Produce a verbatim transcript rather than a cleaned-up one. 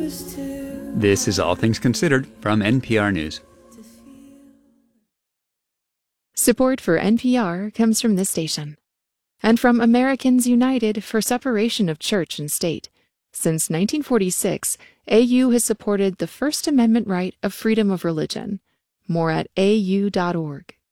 This is All Things Considered from N P R News. Support for N P R comes from this station and from Americans United for Separation of Church and State. Since nineteen forty-six, A U has supported the First Amendment right of freedom of religion. More at A U dot org.